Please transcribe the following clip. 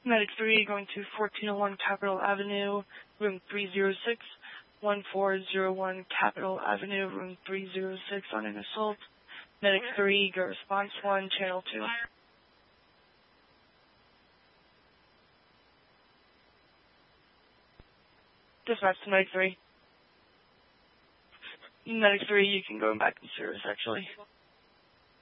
Medic 3 going to 1401 Capitol Avenue, room 306. 1401 Capitol Avenue, room 306 on an assault. Medic 3, go response 1, channel 2. Dispatch to Medic 3. Medic 3, you can go back in service, actually.